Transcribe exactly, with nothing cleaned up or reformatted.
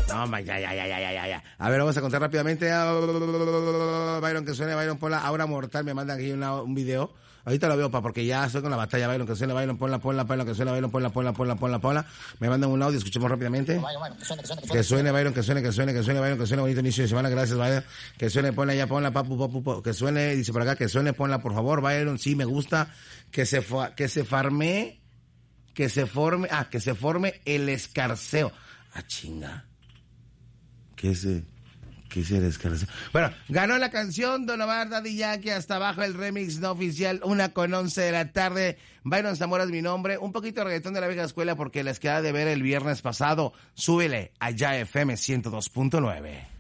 No, ya, ya, ya, ya, ya, ya. A ver, vamos a contar rápidamente. Byron, que suene, Byron, ponla. Ahora Mortal, me mandan aquí una, un video. Ahorita lo veo, pa, porque ya estoy con la batalla. Byron, que suene, Byron, ponla, ponla, ponla, que suene, Byron, ponla, ponla, ponla, ponla, ponla. Me mandan un audio, escuchemos rápidamente. Que suene, Byron, que suene, que suene, que suene, Byron, que suene, bonito inicio de semana, gracias, Byron. Que suene, ponla ya, ponla, papu, papu, papu, que suene, dice por acá, que suene, ponla, por favor, Byron, sí, me gusta. Que se, que se farme, que se forme, ah, que se forme el escarceo. Ah, chinga. ¿Qué es, qué es el escarceo? Bueno, ganó la canción Don Omar, Daddy Yankee, hasta abajo el remix no oficial, una con once de la tarde. Byron Zamora es mi nombre, un poquito de reggaetón de la vieja escuela porque les queda de ver el viernes pasado. Súbele a Ya F M ciento dos punto nueve.